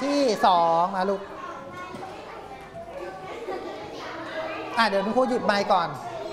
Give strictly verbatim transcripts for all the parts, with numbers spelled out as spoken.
ที่สองมาลูกอ่ะเดี๋ยวคุณครูหยิบไมค์ก่อน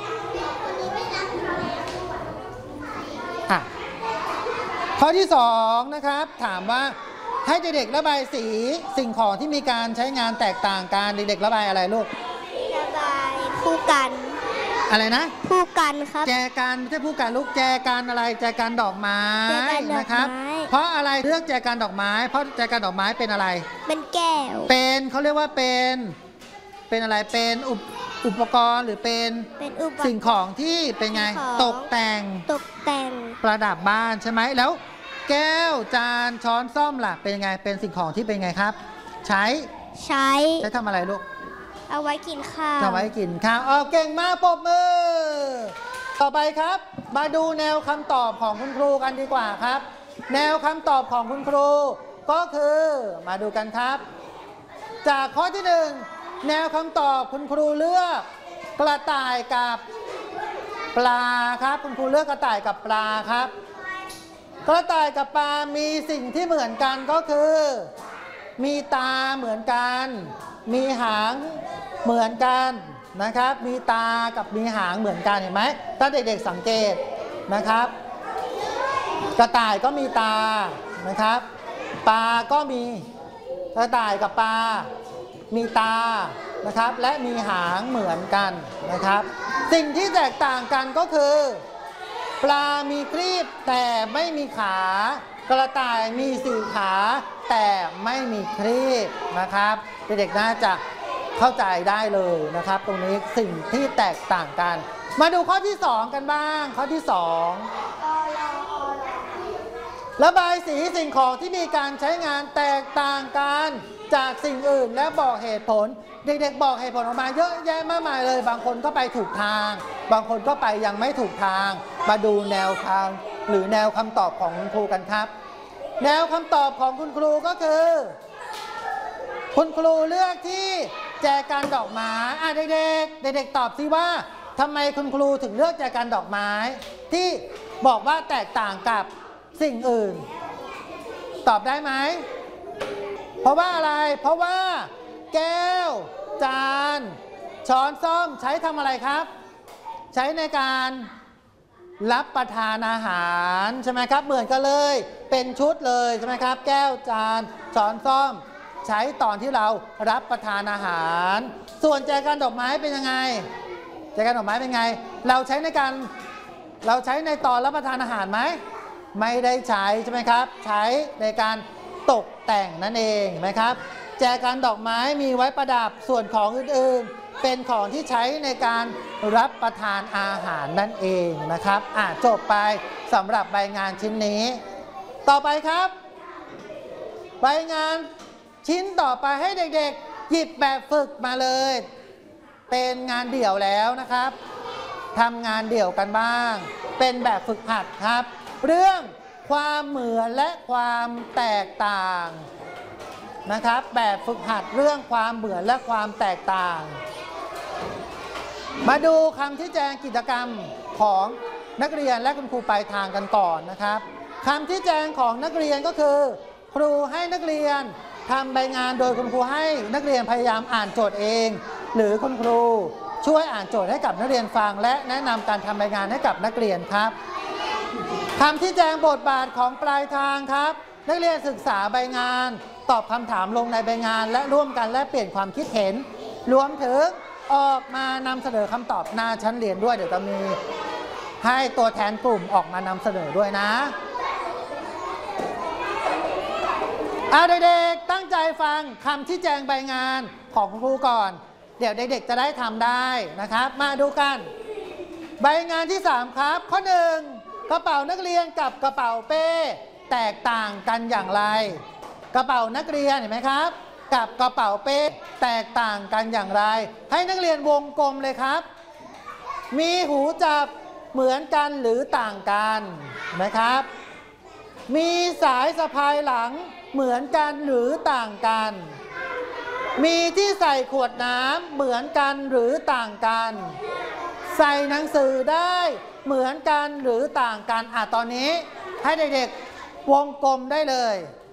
อ่ะข้อที่สองนะครับถามว่าให้เด็กๆระบายสีสิ่งของที่มีการใช้งานแตกต่างกันเด็กๆระบายอะไรลูกระบายผู้กันอะไรนะผู้กันครับแจกันไม่ใช่ผู้กันลูกแจกันอะไรแจกันดอกไม้นะครับเพราะอะไรเลือกแจกันดอกไม้เพราะแจกันดอกไม้เป็นอะไรเป็นแก้วเป็นเขาเรียกว่าเป็นเป็นอะไรเป็นอุปอุปกรณ์หรือเป็นสิ่งของที่เป็นไงตกแต่งตกแต่งประดับบ้านใช่ไหมแล้วแก้วจานช้อนส้อมล่ะเป็นไงเป็นสิ่งของที่เป็นไงครับใช้ใช้ใช้ทำอะไรลูกเอาไว้กินข้าวเอาไว้กินข้าวอ๋อเก่งมากปรบมือต่อไปครับมาดูแนวคำตอบของคุณครูกันดีกว่าครับแนวคำตอบของคุณครูก็คือมาดูกันครับจากข้อที่หนึ่งแนวคำตอบคุณครูเลือกกระต่ายกับปลาครับคุณครูเลือกกระต่ายกับปลาครับกระต่ายกับปลามีสิ่งที่เหมือนกันก็คือมีตาเหมือนกันมีหางเหมือนกันนะครับมีตากับมีหางเหมือนกันเห็นไหมถ้าเด็กๆสังเกตนะครับกระต่ายก็มีตานะครับปลาก็มีกระต่ายกับปลามีตานะครับและมีหางเหมือนกันนะครับสิ่งที่แตกต่างกันก็คือปลามีครีบแต่ไม่มีขากระต่ายมีสี่ขาแต่ไม่มีครีบนะครับเด็กๆน่าจะเข้าใจได้เลยนะครับตรงนี้สิ่งที่แตกต่างกันมาดูข้อที่สองกันบ้างข้อที่สองระบายสีสิ่งของที่มีการใช้งานแตกต่างกันจากสิ่งอื่นและบอกเหตุผลเด็กๆบอกเหตุผลออกมาเยอะแยะมากมายเลยบางคนก็ไปถูกทางบางคนก็ไปยังไม่ถูกทางมาดูแนวทางหรือแนวคำตอบของคุณครูกันครับแนวคำตอบของคุณครูก็คือคุณครูเลือกที่แจกันดอกไม้อ่ะเด็กๆเด็กๆตอบสิว่าทำไมคุณครูถึงเลือกแจกันดอกไม้ที่บอกว่าแตกต่างกับสิ่งอื่นตอบได้ไหมเพราะว่าอะไรเพราะว่าแก้วจานช้อนส้อมใช้ทำอะไรครับใช้ในการรับประทานอาหารใช่ไหมครับเหมือนกันเลยเป็นชุดเลยใช่ไหมครับแก้วจานช้อนส้อมใช้ตอนที่เรารับประทานอาหารส่วนแจกันดอกไม้เป็นยังไงแจกันดอกไม้เป็นไงเราใช้ในการเราใช้ในตอนรับประทานอาหารไหมไม่ได้ใช้ใช่ไหมครับใช้ในการตกแต่งนั่นเองไหมครับแจกันดอกไม้มีไว้ประดับส่วนของอื่นๆเป็นของที่ใช้ในการรับประทานอาหารนั่นเองนะครับอ่ะจบไปสำหรับใบงานชิ้นนี้ต่อไปครับใบงานชิ้นต่อไปให้เด็กๆหยิบแบบฝึกมาเลยเป็นงานเดี่ยวแล้วนะครับทำงานเดี่ยวกันบ้างเป็นแบบฝึกหัดครับเรื่องความเหมือนและความแตกต่างนะครับแบบฝึกหัดเรื่องความเหมือนและความแตกต่างมาดูคำที่แจงกิจกรรมของนักเรียนและคุณครูปลายทางกันก่อนนะครับคำที่แจงของนักเรียนก็คือครูให้นักเรียนทำใบงานโดยคุณครูให้นักเรียนพยายามอ่านโจทย์เองหรือคุณครูช่วยอ่านโจทย์ให้กับนักเรียนฟังและแนะนำการทำใบงานให้กับนักเรียนครับคำที่แจงบทบาทของปลายทางครับนักเรียนศึกษาใบงานตอบคำถามลงในใบงานและร่วมกันและเปลี่ยนความคิดเห็นรวมถึงออกมานำเสนอคำตอบหน้าชั้นเรียนด้วยเดี๋ยวจะมีให้ตัวแทนกลุ่มออกมานำเสนอด้วยนะเอาเด็กๆตั้งใจฟังคำที่แจงใบงานของครูก่อนเดี๋ยวเด็กๆจะได้ทำได้นะครับมาดูกันใบงานที่สามครับข้อหนึ่งกระเป๋านักเรียนกับกระเป๋าเป้แตกต่างกันอย่างไรกระเป๋านักเรียนเห็นไหมครับกับกระเป๋าเป้แตกต่างกันอย่างไรให้นักเรียนวงกลมเลยครับมีหูจับเหมือนกันหรือต่างกันนะครับมีสายสะพายหลังเหมือนกันหรือต่างกันมีที่ใส่ขวดน้ำเหมือนกันหรือต่างกันใส่หนังสือได้เหมือนกันหรือต่างกันอ่ะตอนนี้ให้เด็กๆวงกลมได้เลย